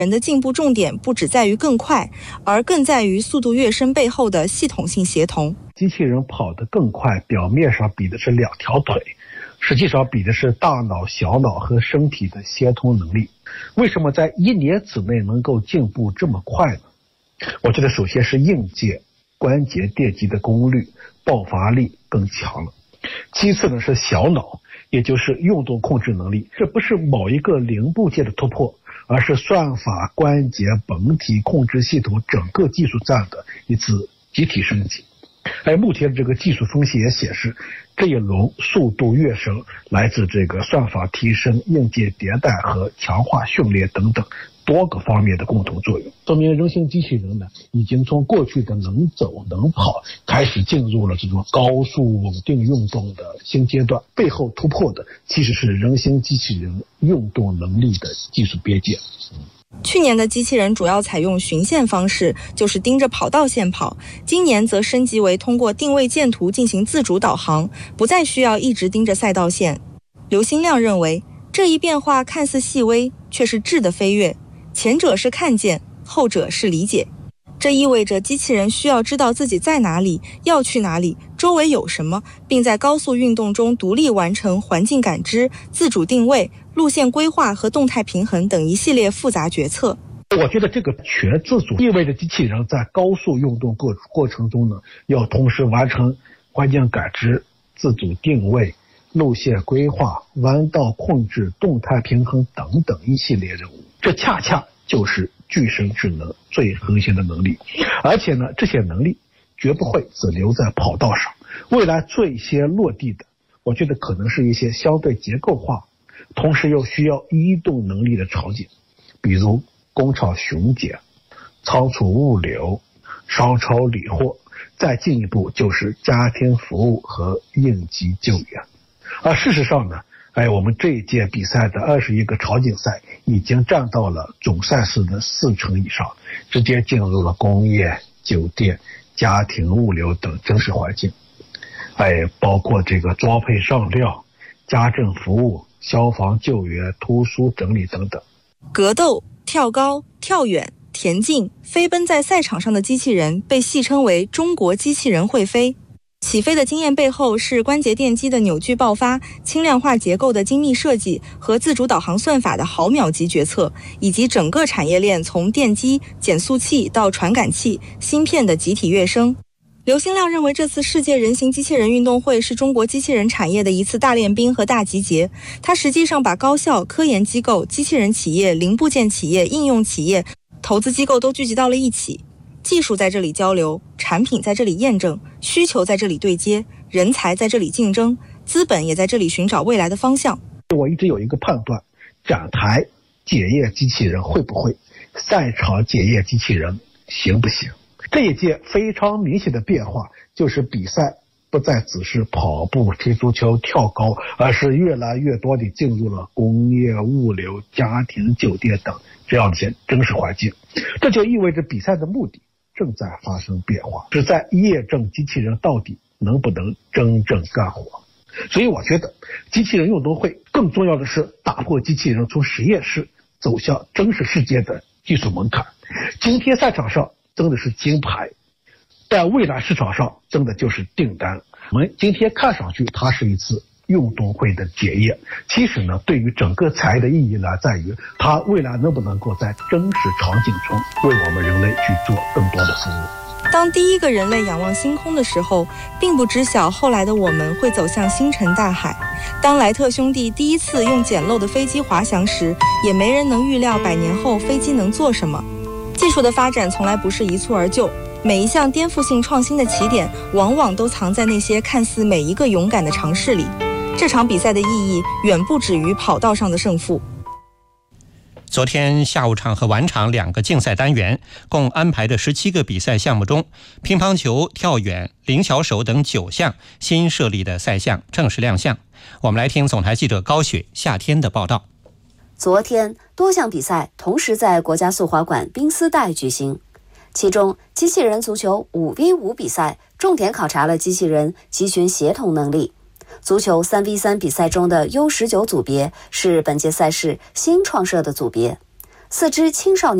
人的进步重点不只在于更快，而更在于速度跃升背后的系统性协同。 机器人跑得更快，表面上比的是两条腿，实际上比的是大脑、小脑和身体的协同能力。为什么在1年之内能够进步这么快呢？我觉得首先是硬件关节电机的功率、爆发力更强了。其次呢是小脑，也就是运动控制能力。这不是某一个零部件的突破，而是算法、关节、本体控制系统整个技术站的一次集体升级。而目前这个技术分析也显示，这一轮速度跃升来自这个算法提升、硬件迭代和强化训练等等多个方面的共同作用，说明人形机器人呢，已经从过去的能走能跑，开始进入了这种高速稳定运动的新阶段。背后突破的其实是人形机器人运动能力的技术边界。 去年的机器人主要采用循线方式，就是盯着跑道线跑。今年则升级为通过定位箭图进行自主导航，不再需要一直盯着赛道线。刘新亮认为，这一变化看似细微，却是质的飞跃。前者是看见，后者是理解。这意味着机器人需要知道自己在哪里，要去哪里，周围有什么，并在高速运动中独立完成环境感知、自主定位、路线规划和动态平衡等一系列复杂决策。 我觉得这个全自主意味着机器人在高速运动过程中呢，要同时完成环境感知、自主定位、路线规划、弯道控制、动态平衡等等一系列任务。这恰恰就是具身智能最核心的能力。而且呢，这些能力绝不会只留在跑道上，未来最先落地的，我觉得可能是一些相对结构化，同时又需要移动能力的场景，比如工厂巡检、仓储物流、商超理货，再进一步就是家庭服务和应急救援。而事实上呢，我们这一届比赛的21个场景赛已经占到了总赛事的40%以上，直接进入了工业、酒店、家庭物流等真实环境，包括这个装配上料、家政服务、消防救援、图书整理等等。 格斗、跳高、跳远、田径、飞奔在赛场上的机器人被戏称为中国机器人会飞。起飞的经验背后是关节电机的扭矩爆发、轻量化结构的精密设计和自主导航算法的毫秒级决策，以及整个产业链从电机、减速器到传感器、芯片的集体跃升。刘新亮认为，这次世界人形机器人运动会是中国机器人产业的一次大练兵和大集结。它实际上把高校、科研机构、机器人企业、零部件企业、应用企业、投资机构都聚集到了一起。技术在这里交流，产品在这里验证，需求在这里对接，人才在这里竞争，资本也在这里寻找未来的方向。 我一直有一个判断，展台检验机器人会不会，赛场检验机器人行不行。这一届非常明显的变化就是比赛不再只是跑步、踢足球、跳高，而是越来越多地进入了工业、物流、家庭、酒店等这样的一些真实环境。这就意味着比赛的目的正在发生变化，是在验证机器人到底能不能真正干活。所以我觉得机器人运动会更重要的是打破机器人从实验室走向真实世界的技术门槛。今天赛场上真的是金牌，但未来市场上真的就是订单。我们今天看上去它是一次运动会的检验，其实呢，对于整个产业的意义呢，在于它未来能不能够在真实场景中为我们人类去做更多的服务。 当第一个人类仰望星空的时候，并不知晓后来的我们会走向星辰大海。当莱特兄弟第一次用简陋的飞机滑翔时，也没人能预料100年后飞机能做什么。技术的发展从来不是一蹴而就，每一项颠覆性创新的起点，往往都藏在那些看似每一个勇敢的尝试里。这场比赛的意义远不止于跑道上的胜负。 昨天下午场和晚场2个竞赛单元共安排的17个比赛项目中，乒乓球、跳远、灵巧手等9项新设立的赛项正式亮相。我们来听总台记者高雪夏天的报道。 昨天多项比赛同时在国家速滑馆冰丝带举行，其中机器人足球 5v5 比赛重点考察了机器人集群协同能力。足球 3v3 比赛中的 U19 组别是本届赛事新创设的组别。 4支青少年